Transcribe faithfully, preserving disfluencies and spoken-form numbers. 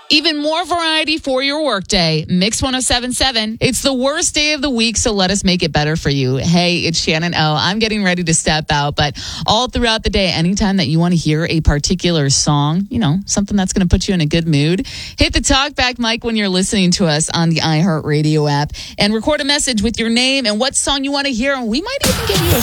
Even more variety for your workday. Mix one oh seven point seven. It's the worst day of the week, so let us make it better for you. Hey, it's Shannon O. I'm getting ready to step out, but all throughout the day, anytime that you want to hear a particular song, you know, something that's going to put you in a good mood, hit the talkback mic when you're listening to us on the iHeartRadio app and record a message with your name and what song you want to hear, and we might even give you a